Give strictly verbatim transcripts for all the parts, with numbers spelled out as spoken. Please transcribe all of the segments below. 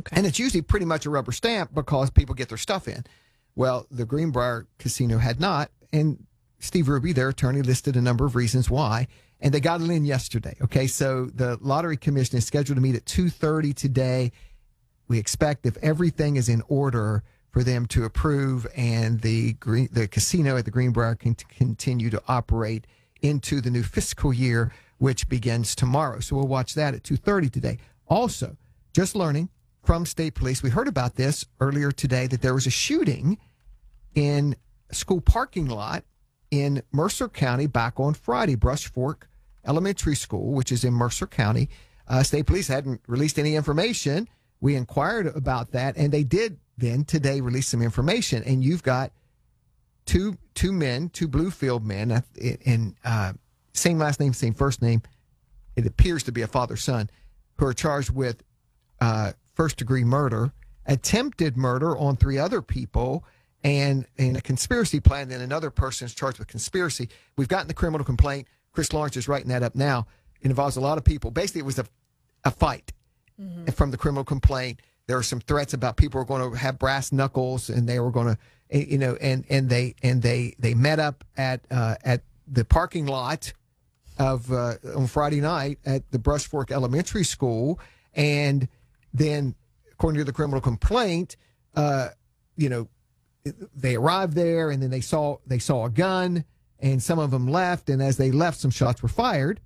Okay. And it's usually pretty much a rubber stamp because people get their stuff in. Well, the Greenbrier Casino had not, and Steve Ruby, their attorney, listed a number of reasons why, and they got it in yesterday. Okay, so the Lottery Commission is scheduled to meet at two thirty today. We expect, if everything is in order, for them to approve and the green, the casino at the Greenbrier can t- continue to operate into the new fiscal year, which begins tomorrow. So we'll watch that at two thirty today. Also, just learning from state police, we heard about this earlier today, that there was a shooting in a school parking lot in Mercer County back on Friday. Brush Fork Elementary School, which is in Mercer County. Uh, state police hadn't released any information. We inquired about that, and they did then today release some information. And you've got two two men, two Bluefield men, and uh, same last name, same first name. It appears to be a father-son, who are charged with uh, first-degree murder, attempted murder on three other people, and in a conspiracy plan. Then another person is charged with conspiracy. We've gotten the criminal complaint. Chris Lawrence is writing that up now. It involves a lot of people. Basically, it was a, a fight mm-hmm. from the criminal complaint. There were some threats about people were going to have brass knuckles, and they were going to, you know, and, and they and they they met up at uh, at the parking lot of uh, on Friday night at the Brush Fork Elementary School, and then, according to the criminal complaint, uh, you know, they arrived there, and then they saw they saw a gun, and some of them left, and as they left, some shots were fired,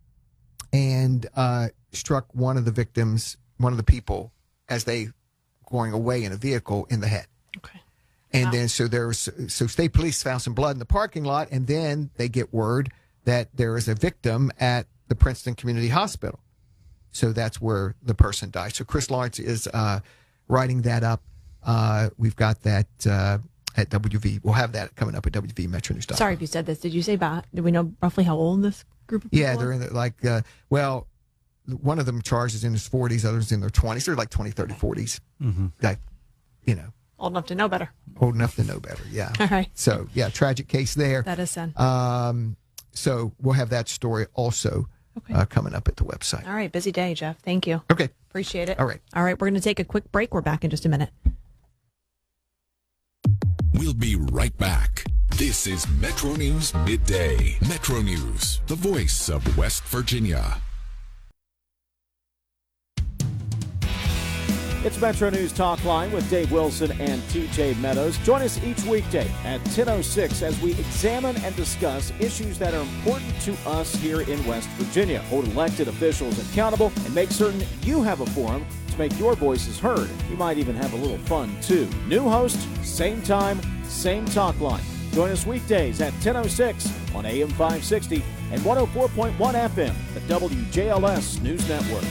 and uh, struck one of the victims, one of the people, as they going away in a vehicle in the head. Okay. And wow. then so there's so state police found some blood in the parking lot, and then they get word that there is a victim at the Princeton Community Hospital. So that's where the person died. So Chris Lawrence is uh, writing that up. Uh, we've got that uh, at W V. We'll have that coming up at W V Metro News. Sorry if you said this. Did you say about? Do we know roughly how old this group of people Yeah, are? they're in the, like uh, well. One of them charged is in his forties, others in their twenties. They're like twenty, thirty, forties. Mm-hmm. Like, you know. Old enough to know better. Old enough to know better, yeah. All right. So, yeah, tragic case there. That is sad. Um, so we'll have that story also okay. uh, coming up at the website. All right, busy day, Jeff. Thank you. Okay. Appreciate it. All right. All right, we're going to take a quick break. We're back in just a minute. We'll be right back. This is Metro News Midday. Metro News, the voice of West Virginia. It's Metro News Talk Line with Dave Wilson and T J Meadows. Join us each weekday at ten oh six as we examine and discuss issues that are important to us here in West Virginia. Hold elected officials accountable and make certain you have a forum to make your voices heard. We might even have a little fun, too. New host, same time, same talk line. Join us weekdays at ten oh six on A M five sixty and one oh four point one F M, the W J L S News Network.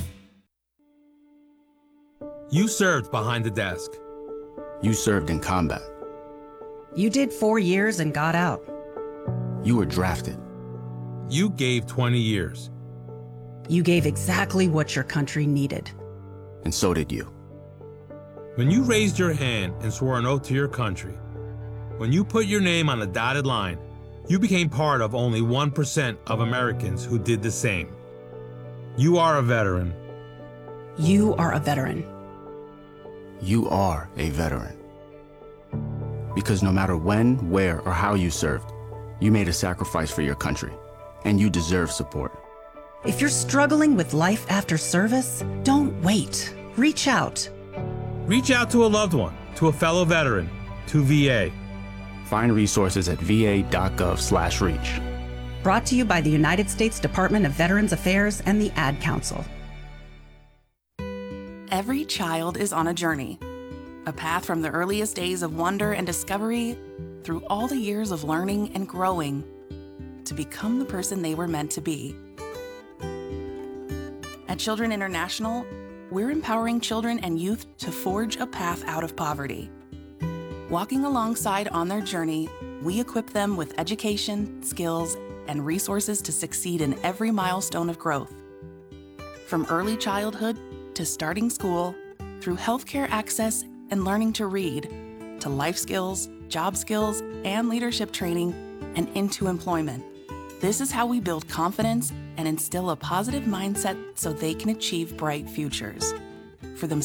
You served behind the desk. You served in combat. You did four years and got out. You were drafted. You gave twenty years. You gave exactly what your country needed. And so did you. When you raised your hand and swore an oath to your country, when you put your name on a dotted line, you became part of only one percent of Americans who did the same. You are a veteran. You are a veteran. You are a veteran. Because no matter when, where, or how you served, you made a sacrifice for your country, and you deserve support. If you're struggling with life after service, don't wait. Reach out. Reach out to a loved one, to a fellow veteran, to V A. Find resources at va.gov slash reach. Brought to you by the United States Department of Veterans Affairs and the Ad Council. Every child is on a journey, a path from the earliest days of wonder and discovery through all the years of learning and growing to become the person they were meant to be. At Children International, we're empowering children and youth to forge a path out of poverty. Walking alongside on their journey, we equip them with education, skills, and resources to succeed in every milestone of growth. From early childhood to starting school, through healthcare access and learning to read, to life skills, job skills, and leadership training, and into employment. This is how we build confidence and instill a positive mindset so they can achieve bright futures for themselves